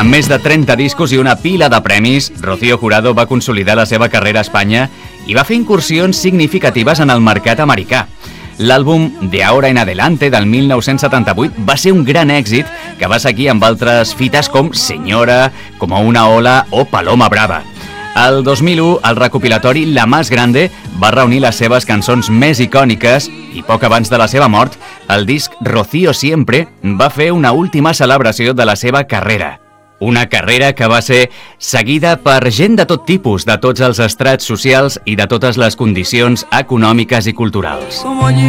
Amb més de 30 discos i una pila de premis, Rocío Jurado va consolidar la seva carrera a Espanya i va fer incursions significatives en el mercat americà. L'àlbum De Ahora en Adelante del 1978 va ser un gran èxit que va seguir amb altres fites com Senyora, Como una ola o Paloma Brava. El 2001, el recopilatori La Más Grande va reunir les seves cançons més icòniques i poc abans de la seva mort, el disc Rocío Siempre va fer una última celebració de la seva carrera. Una carrera que va ser seguida per gent de tot tipus, de tots els estrats socials i de totes les condicions econòmiques i culturals.